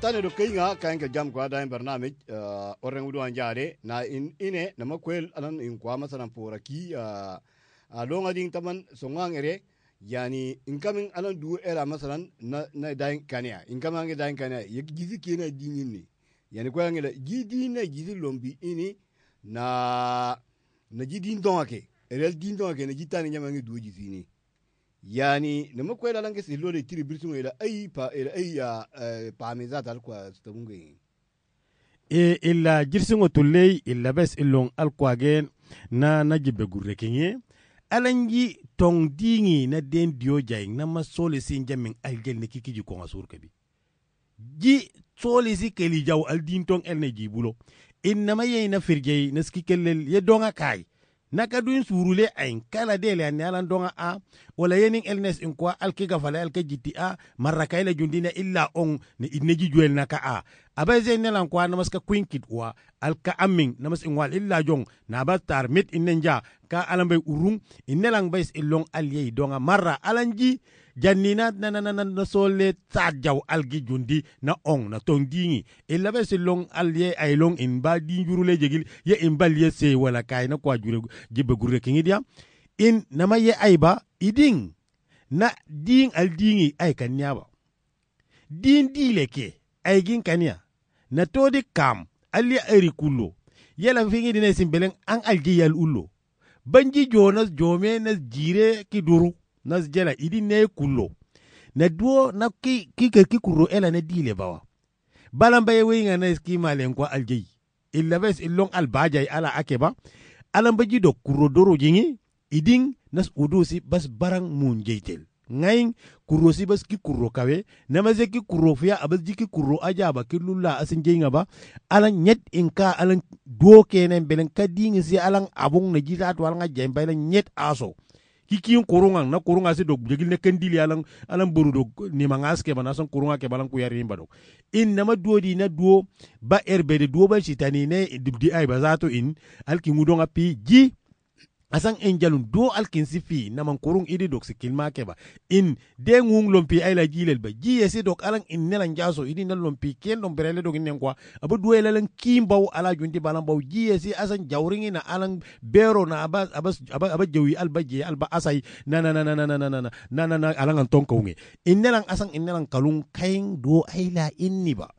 tane do kainga kainga jam kwa da barnamij orren wudu anjare na ine na makwel anan in kwa masalan poraki longa ding taman songangere yani incoming anan du era masalan na dain kania incoming dain kania gizi kina dingini yani kwa ngela gidi na gizi lombi ini na gidi ndongake rel di ndongake na gitani nyamangi du gizi ni yani nama kwela lange si lo de tiri birsungo ila ay pa meza tal kwa stamunge illa jirsingo tulley illa bes illong alquagen na jibbe gurre kenye alanji tong dingi na den dio jay na ma sole sin jamin algel ne kikiji ko ngasur kabi ji sole si keli jaw al din tong el ne jibulo inma yeyna firjey na skikellel ye donga kay naka duin surule ain kala dele an yalan donga a wala yenin elnes in kwa alkiga fala alka jiti a maraka ila jundina illa on ne idneji juel naka a abaze nelan kwa namaska kwinkit wa alka amin namas in wal illa jong na batar mit innenja ka alambay urung innelang bais illong alye donga marra alanji jannina na sole tsajaw algi jundi na on na tong dingi illa bes long alye ay long in ba di jurule jegil ye in bal ye se wala kay na kwa jure jibbe gurre kingi dia in nama ye ayba iding na ding al dingi ay kanyaba din dileke ay gin kanya na todi kam alye ari kullo yela fingi dine simbelen an algi yal ullo banji jonas jome na jire ki duru nas jela idi ne kullo na duo na ki kuro ela na dile bawa balan baye winga na ski malen ko aljeyi illa bes illong albajay ala akeba alam baji do kuro doro jingi iding nas udusi bas barang mun jeytel ngayin kuro si bas ki kuro kawe namaze ki kuro fiya abas jiki kuro ajaba ki lulla asin jeyinga ba alan nyet inka alan duo kenen belen kadingi si alan abong na jita to alan jemba alan nyet aso kikin kurungan na kurunga si dog jegil ne kendili alang buru dog ni mangaske bana son kurunga ke balang kuyari imba dog in nama duo di na duo ba erbede duo ba sitani ne dibdi ay bazato in alki ngudonga pi ji asang enjalun duo alkin si fi naman kurung idi dog si kilma ke ba in de ngung lompi ay la jilel ba ji yesi dog alang in nelan jaso idi na lompi ken dom berele dog inen kwa abu duo lalang kimbaw ala jundi balang baw ji yesi asan jawringi na alang bero na abas jawi albaje alba asay na alang antong kaunge in nelang asang in nelang kalung kaing duo ay la inni ba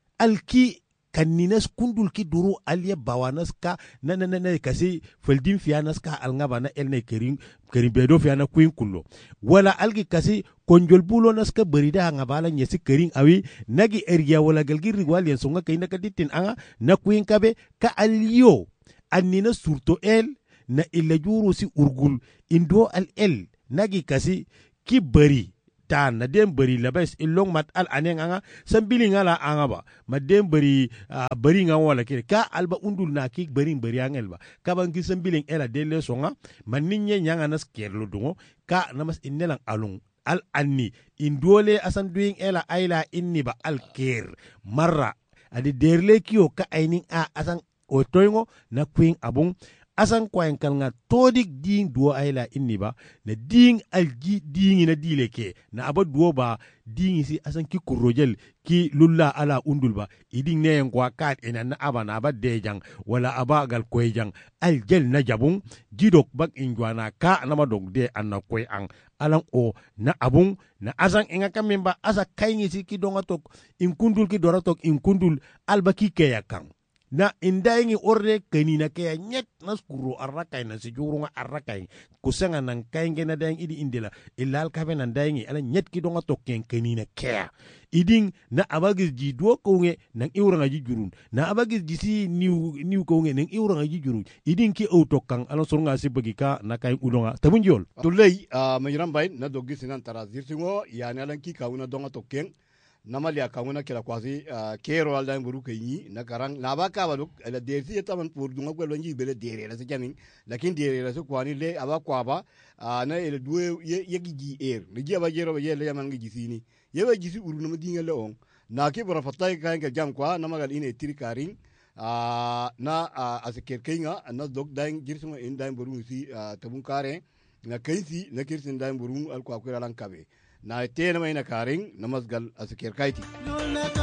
alki kanninas kundul ki duru alye bawanas ka na kasi feldin fianas ka alngaba na elne kerin bedo fiana kuin kullo wala algi kasi konjol bulo nas ka berida ngabala nyesi kerin awi nagi ergia wala galgi rigwal yen songa kayna kaditin anga na kuin kabe ka alyo annina surto el na illa juru si urgul indo al el nagi kasi ki beri tan na dem beri labes ilong mat al aneng anga sambili ngala anga ba madem beri beri nga wala kire ka alba undul na ki beri angel ba ka bangi sambili ela dele songa maninye nyanga nas kerlo dungo ka namas innelang alung al anni indole asan doing ela aila inni ba al ker marra adi derle kiyo ka ainin a asan otoyngo na queen abung asan kwain kalnga todik ding duo ayla inni ba na ding alji dingi na dileke na aba duo ba dingi si asan ki kurojel ki lulla ala undul ba iding ne kwa kat ina na aba na aba dejang wala aba gal koyjang aljel na jabung jidok bak injwana ka na madog de anna koy ang alang o na abung na asan inga kamemba asa kayngi si ki donga tok in kundul ki doratok in kundul alba ki kayakang na indaingi orde kanina kaya nyet nas kuro arrakay na si jurunga arrakay kusanga nang kainge na daing idi indila ilal kabe nan daingi ala nyet ki donga tokken kanina kaya iding na abagis ji duo konge nang iuranga ji jurun na abagis ji si niw konge nang iuranga ji jurun iding ki autokang ala surunga si bagika na kain udonga tabunjol tulay majiram bayin na doggi sinan tarazir singo yani alan ki kawuna donga tokken namali akanguna kila kwasi kero alda mburu kenyi na karang laba ka baduk la dersi etaman pour dunga ko lonji bele dere la sejanin lakin dere la so kwani le aba kwaba na ele duwe yegi er ni jeba jero ba yele yaman ngi sini yeba jisi uru no dinga le on na ke bora fatay ka nga jam kwa na magal ine tirikaring na aseker kenga na dog daing jirsunga in daing buru si tabun kare na kaisi na kirsin daing buru al kwa kwira lan kabe na tena mai na karing na masgal aseker kaiti